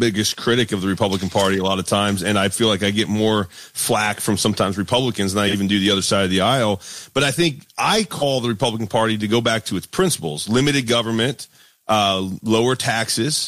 biggest critic of the Republican Party a lot of times, and I feel like I get more flack from sometimes Republicans than I even do the other side of the aisle. But I think I call the Republican Party to go back to its principles: limited government, lower taxes,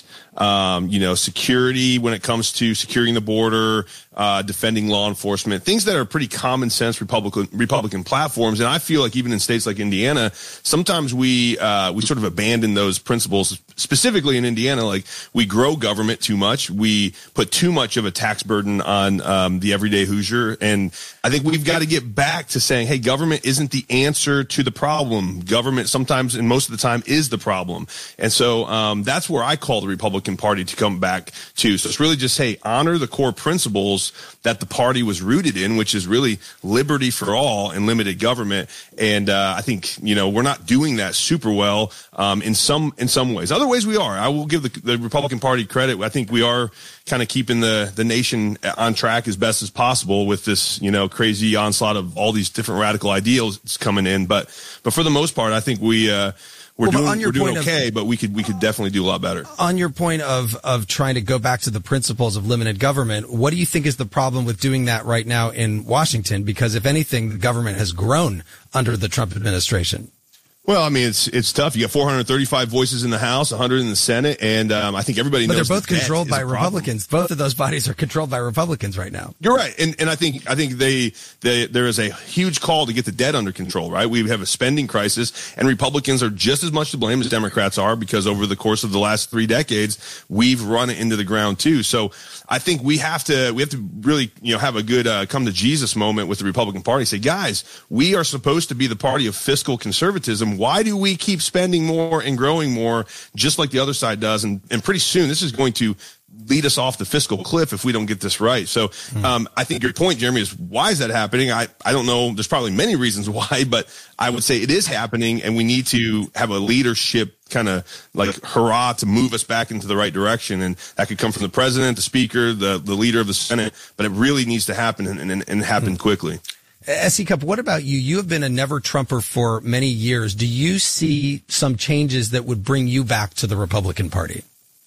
security when it comes to securing the border, defending law enforcement, things that are pretty common sense Republican platforms. And I feel like even in states like Indiana, sometimes we sort of abandon those principles, specifically in Indiana. Like, we grow government too much. We put too much of a tax burden on the everyday Hoosier. And I think we've got to get back to saying, hey, government isn't the answer to the problem. Government sometimes and most of the time is the problem. And so that's where I call the Republican Party to come back to. So it's really just, hey, honor the core principles that the party was rooted in, which is really liberty for all and limited government. And I think, we're not doing that super well in some ways. Other ways we are. I will give the Republican Party credit. I think we are kind of keeping the nation on track as best as possible with this, crazy onslaught of all these different radical ideals coming in. But for the most part, I think we're doing okay, but we could definitely do a lot better. On your point of trying to go back to the principles of limited government, what do you think is the problem with doing that right now in Washington? Because if anything, the government has grown under the Trump administration. Well, I mean, it's tough. You got 435 voices in the House, 100 in the Senate, and I think everybody knows. But they're both controlled by Republicans. Both of those bodies are controlled by Republicans right now. You're right, and I think there is a huge call to get the debt under control. Right, we have a spending crisis, and Republicans are just as much to blame as Democrats are, because over the course of the last 3 decades, we've run it into the ground too. So I think we have to really have a good come to Jesus moment with the Republican Party. Say, guys, we are supposed to be the party of fiscal conservatism. Why do we keep spending more and growing more, just like the other side does? And pretty soon, this is going to lead us off the fiscal cliff if we don't get this right. So I think your point, Jeremy, is why is that happening? I don't know. There's probably many reasons why, but I would say it is happening, and we need to have a leadership kind of like hurrah to move us back into the right direction. And that could come from the president, the speaker, the leader of the Senate, but it really needs to happen and happen quickly. S.E. Cupp, what about you? You have been a never Trumper for many years. Do you see some changes that would bring you back to the Republican Party?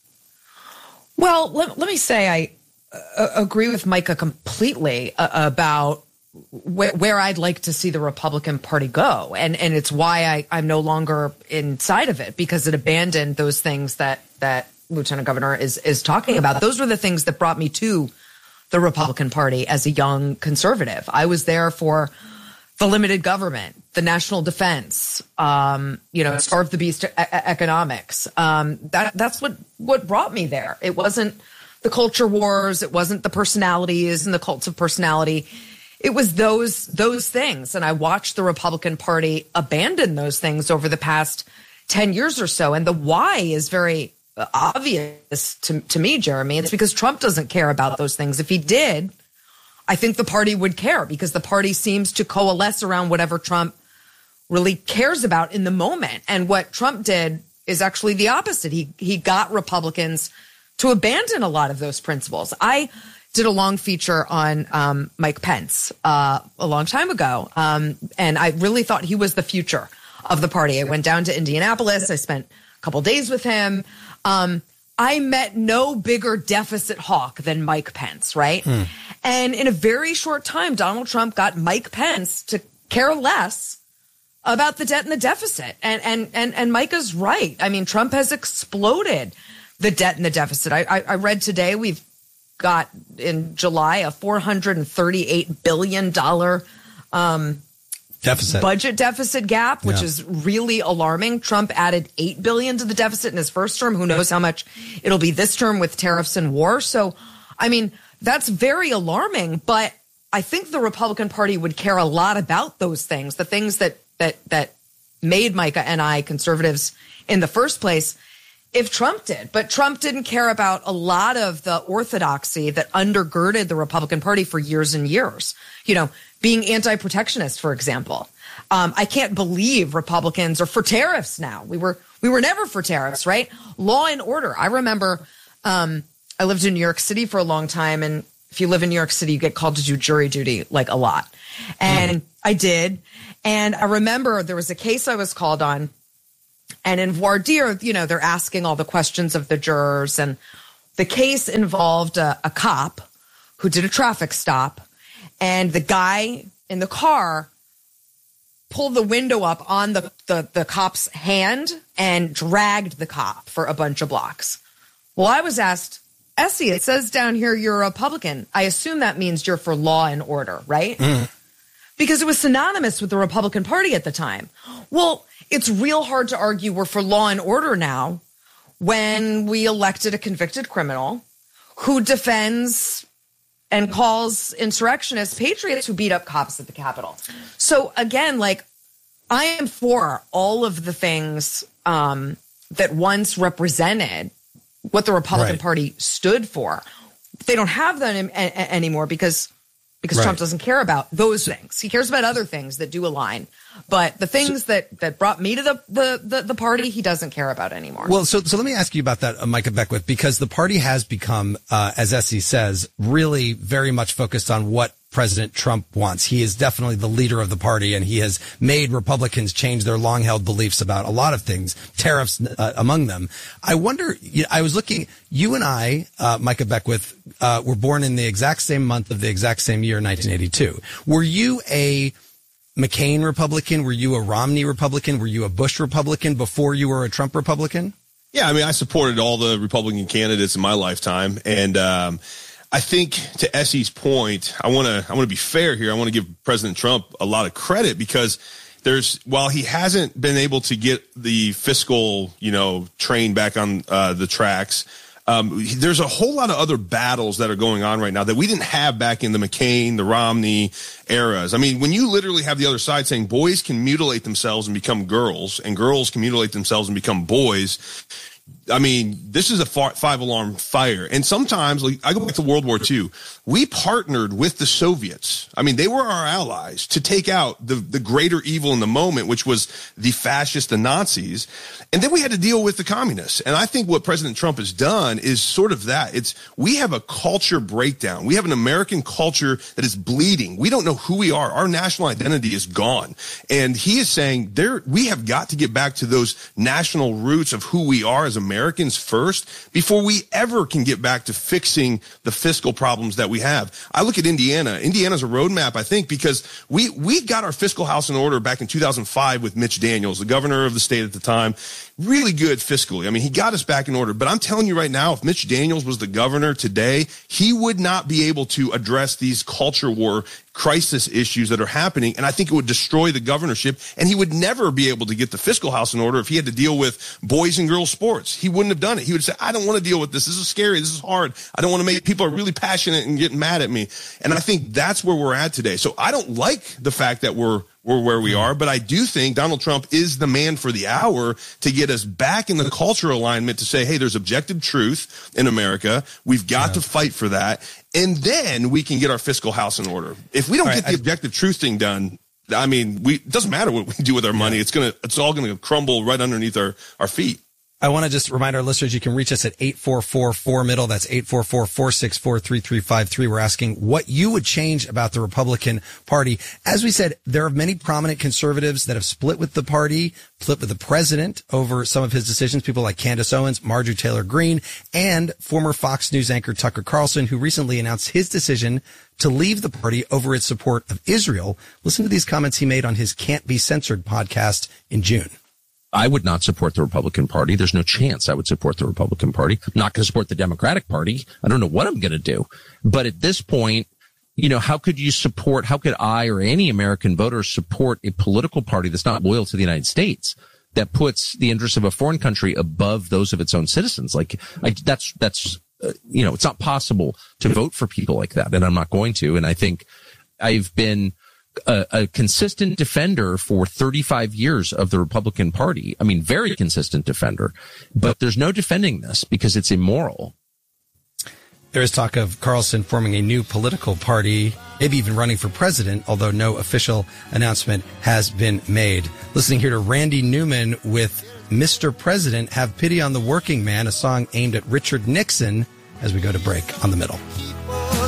Well, let me say I agree with Micah completely about where I'd like to see the Republican Party go. And it's why I'm no longer inside of it, because it abandoned those things that Lieutenant Governor is talking about. Those were the things that brought me to the Republican Party as a young conservative. I was there for the limited government, the national defense, starve the beast economics. That's what brought me there. It wasn't the culture wars. It wasn't the personalities and the cults of personality. It was those things. And I watched the Republican Party abandon those things over the past 10 years or so. And the why is very obvious to me, Jeremy. It's because Trump doesn't care about those things. If he did, I think the party would care, because the party seems to coalesce around whatever Trump really cares about in the moment. And what Trump did is actually the opposite. He got Republicans to abandon a lot of those principles. I did a long feature on Mike Pence a long time ago, and I really thought he was the future of the party. I went down to Indianapolis. I spent a couple days with him. I met no bigger deficit hawk than Mike Pence, right? And in a very short time, Donald Trump got Mike Pence to care less about the debt and the deficit. And Micah's right. I mean, Trump has exploded the debt and the deficit. I read today we've got in July a $438 billion budget deficit gap, which is really alarming. Trump added $8 billion to the deficit in his first term. Who knows how much it'll be this term with tariffs and war. So, I mean, that's very alarming. But I think the Republican Party would care a lot about those things, the things that made Micah and I conservatives in the first place, if Trump did. But Trump didn't care about a lot of the orthodoxy that undergirded the Republican Party for years and years. Being anti-protectionist, for example. I can't believe Republicans are for tariffs now. We were never for tariffs, right? Law and order. I remember I lived in New York City for a long time, and if you live in New York City, you get called to do jury duty like a lot. And I did. And I remember there was a case I was called on, and in voir dire, they're asking all the questions of the jurors, and The case involved a cop who did a traffic stop, and the guy in the car pulled the window up on the cop's hand and dragged the cop for a bunch of blocks. Well, I was asked, Essie, it says down here you're a Republican. I assume that means you're for law and order, right? Because it was synonymous with the Republican Party at the time. Well, it's real hard to argue we're for law and order now when we elected a convicted criminal who defends and calls insurrectionists patriots who beat up cops at the Capitol. So again, like, I am for all of the things that once represented what the Republican Party stood for. They don't have them anymore because Trump doesn't care about those things. He cares about other things that do align. But the things that brought me to the party, he doesn't care about anymore. Well, so let me ask you about that, Micah Beckwith, because the party has become, as Essie says, really very much focused on what President Trump wants. He is definitely the leader of the party, and he has made Republicans change their long-held beliefs about a lot of things, tariffs among them. I wonder, I was looking, you and I, Micah Beckwith, were born in the exact same month of the exact same year, 1982. Were you a McCain Republican? Were you a Romney Republican? Were you a Bush Republican before you were a Trump Republican? Yeah, I mean, I supported all the Republican candidates in my lifetime, and I think to Essie's point, I want to be fair here. I want to give President Trump a lot of credit because while he hasn't been able to get the fiscal, train back on the tracks, there's a whole lot of other battles that are going on right now that we didn't have back in the McCain, the Romney eras. I mean, when you literally have the other side saying boys can mutilate themselves and become girls, and girls can mutilate themselves and become boys, I mean, this is a five-alarm fire. And sometimes, like, I go back to World War II, we partnered with the Soviets. I mean, they were our allies to take out the greater evil in the moment, which was the fascists, the Nazis. And then we had to deal with the communists. And I think what President Trump has done is sort of that. We have a culture breakdown. We have an American culture that is bleeding. We don't know who we are. Our national identity is gone. And he is saying we have got to get back to those national roots of who we are as Americans first before we ever can get back to fixing the fiscal problems that we have. I look at Indiana. Indiana's a roadmap, I think, because we got our fiscal house in order back in 2005 with Mitch Daniels, the governor of the state at the time. Really good fiscally. I mean, he got us back in order. But I'm telling you right now, if Mitch Daniels was the governor today, he would not be able to address these culture war crisis issues that are happening. And I think it would destroy the governorship. And he would never be able to get the fiscal house in order if he had to deal with boys and girls sports. He wouldn't have done it. He would say, I don't want to deal with this. This is scary. This is hard. I don't want to make people are really passionate and getting mad at me. And I think that's where we're at today. So I don't like the fact that we're where we are, but I do think Donald Trump is the man for the hour to get us back in the cultural alignment to say, hey, there's objective truth in America. We've got to fight for that. And then we can get our fiscal house in order. If we don't get the objective truth thing done, I mean, it doesn't matter what we do with our money. It's all going to crumble right underneath our feet. I want to just remind our listeners, you can reach us at 844-4MIDDLE. That's 844-464-3353. We're asking what you would change about the Republican Party. As we said, there are many prominent conservatives that have split with the party, split with the president over some of his decisions. People like Candace Owens, Marjorie Taylor Greene, and former Fox News anchor Tucker Carlson, who recently announced his decision to leave the party over its support of Israel. Listen to these comments he made on his Can't Be Censored podcast in June. I would not support the Republican Party. There's no chance I would support the Republican Party. I'm not going to support the Democratic Party. I don't know what I'm going to do. But at this point, how could I or any American voter support a political party that's not loyal to the United States, that puts the interests of a foreign country above those of its own citizens? It's not possible to vote for people like that. And I'm not going to. And I think I've been a consistent defender for 35 years of the Republican Party. I mean, very consistent defender, but there's no defending this because it's immoral. There is talk of Carlson forming a new political party, maybe even running for president, although no official announcement has been made. Listening here to Randy Newman with Mr. President, Have Pity on the Working Man, a song aimed at Richard Nixon, as we go to break on The Middle.